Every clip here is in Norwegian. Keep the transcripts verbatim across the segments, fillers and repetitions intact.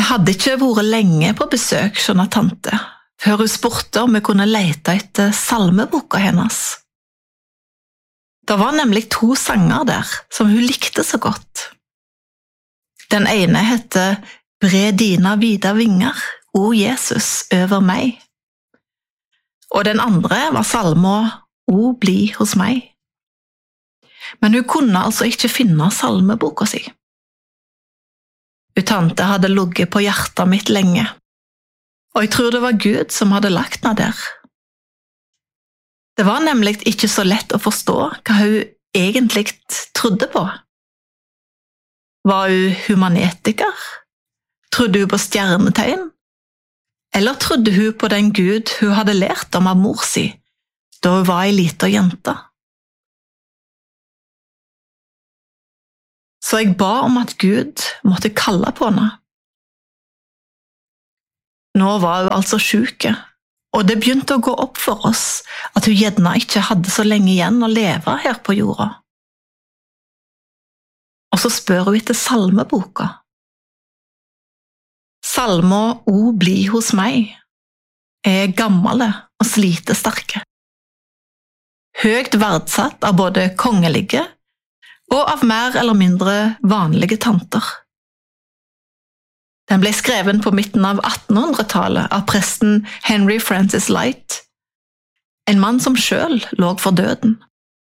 Vi hadde ikke vært lenge på besøk, skjønner tante, før hun spurte om vi kunne lete etter salmeboka hennes. Det var nemlig to sanger der som hun likte så godt. Den ene heter «Bred dina vida vinger, o Jesus, over meg». Og den andre var salmo «O bli hos meg». Men hun kunne altså ikke finne salmeboka si. Hun tante hadde ligget på hjertet mitt lenge, og jeg tror det var Gud som hadde lagt den der. Det var nemlig ikke så lett å forstå hva hun egentlig trodde på. Var hun humanetiker? Trodde hun på stjernetegn? Eller trodde hun på den Gud hun hadde lært om av mor si, da hun var en liten jente? Så jeg ba om at Gud måtte kalle på henne. Nå var hun altså syk, og det begynte å gå opp for oss at hun gjerne ikke hadde så lenge igjen å leve her på jorda. Og så spør hun etter salmeboka. Salmo «O bli hos meg» er gammele og slitesterke. Høyt verdsatt av både kongelige og av mer eller mindre vanlige tanter. Den ble skreven på midten av attenhundretallet av presten Henry Francis Light, en mann som selv lå for døden.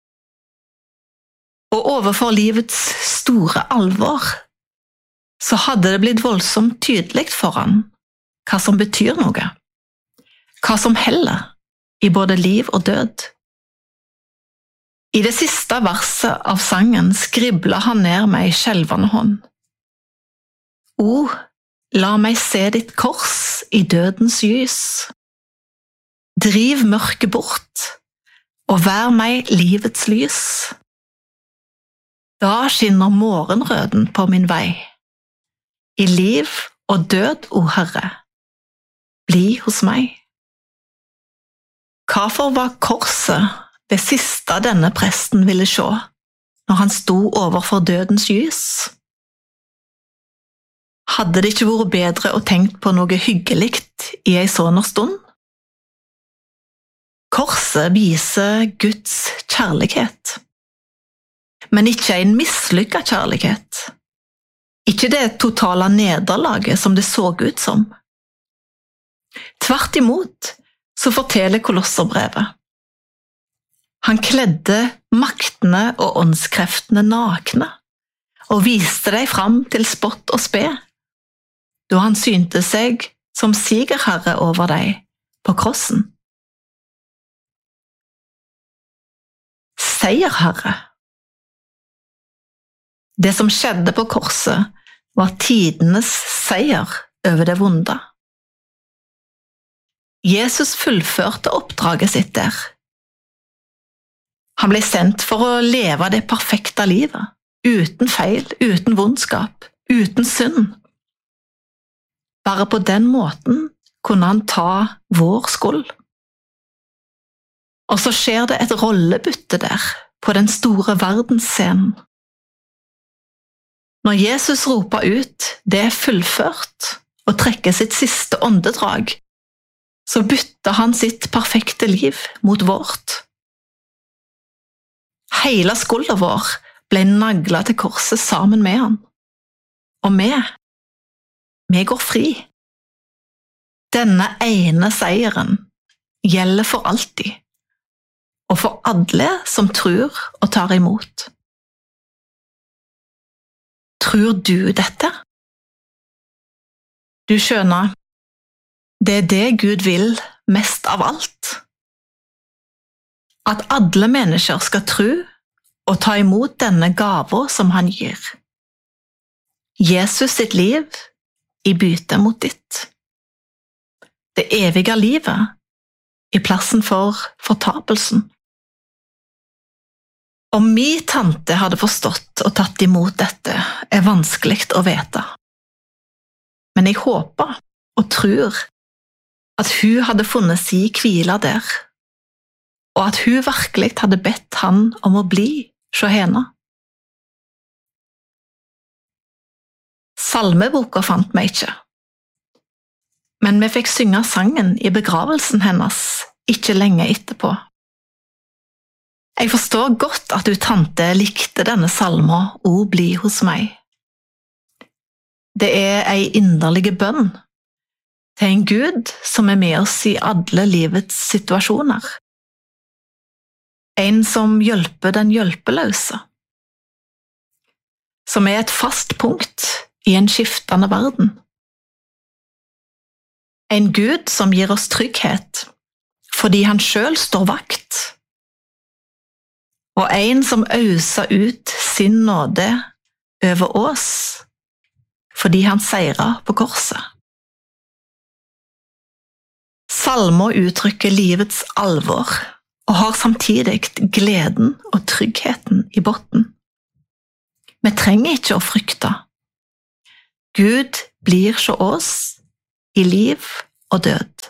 Og overfor livets store alvor, så hadde det blitt voldsomt tydelig for han hva som betyr noe, hva som heller i både liv og død. I det siste verset av sangen skriblet han ned med en skjelvende hånd. O, la meg se ditt kors i dødens ljus. Driv mørket bort, og vær meg livets lys. Da skinner morgenrøden på min vei. I liv og død, o Herre, bli hos meg. Hvorfor var korset det siste denne presten ville se, når han sto overfor dødens ljus? Hadde det ikke vært bedre å tenke på noe hyggelikt i en sånn stund? Korset viser Guds kjærlighet, men ikke en mislykket kjærlighet. Ikke det totale nederlaget som det så ut som. Tvert imot så forteller Kolosserbrevet. Han kledde maktene og åndskreftene nakne, og viste dem fram til spott og spe, da han synte seg som sigerherre over dem på krossen. Seierherre. Det som skjedde på korset var tidenes seier over det vonde. Jesus fullførte oppdraget sitt der. Han ble sendt for å leve det perfekte livet, uten feil, uten vondskap, uten synd. Bare på den måten kunne han ta vår skuld. Og så skjer det et rollebytte der, på den store verdensscenen. Når Jesus roper ut, det er fullført, og trekker sitt siste åndedrag, så bytter han sitt perfekte liv mot vårt. Hele skulden vår ble naglet til korset sammen med han. Og vi, vi går fri. Denne ene seieren gjelder for alltid, og for alle som tror og tar imot. Tror du dette? Du skjønner, det er det Gud vil mest av alt. At alle mennesker skal tro og ta imot denne gaven som han gir. Jesus sitt liv i bytte mot ditt. Det evige livet i plassen for fortapelsen. Om min tante hadde forstått og tatt imot dette, er vanskelig å vite. Men jeg håper og tror at hun hadde funnet si hvile der, og at hun virkelig hadde bedt han om å bli så henne. Salmeboka fant meg ikke, men vi fikk synge sangen i begravelsen hennes ikke lenge etterpå. Jeg forstår godt at du tante likte denne salma «O bli hos meg». Det er ei inderlige bønn til en Gud som er med oss i alle livets situasjoner. En som hjelper den hjelpeløse. Som er et fast punkt i en skiftende verden. En Gud som gir oss trygghet, fordi han selv står vakt. Og en som øser ut sin nåde over oss, fordi han seirer på korset. Salmer uttrykker livets alvor, og har samtidig gleden og tryggheten i botten. Vi trenger ikke å frykte. Gud blir så oss i liv og død.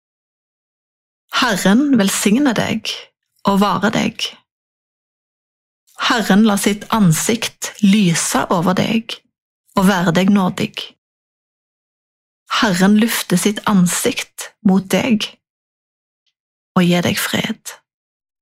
Herren velsigne deg og vare deg. Herren la sitt ansikt lyse over deg og være deg nådig. Herren løfter sitt ansikt mot deg og gir deg fred.